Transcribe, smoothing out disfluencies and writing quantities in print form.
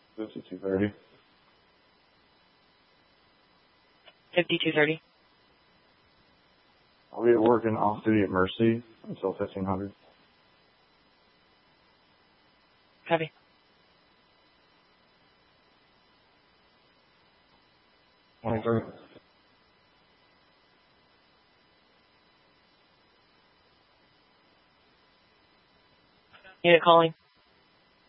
5230. 5230. I'll be at work and off duty at Mercy until 1500. Copy. Unit calling.